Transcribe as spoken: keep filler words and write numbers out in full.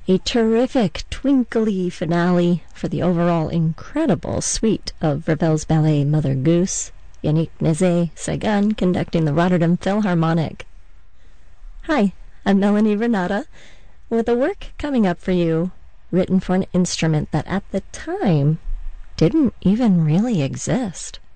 A terrific twinkly finale for the overall incredible suite of Ravel's ballet Mother Goose. Yannick Nézet-Séguin conducting the Rotterdam Philharmonic. Hi, I'm Melanie Renata with a work coming up for you, written for an instrument that at the time didn't even really exist.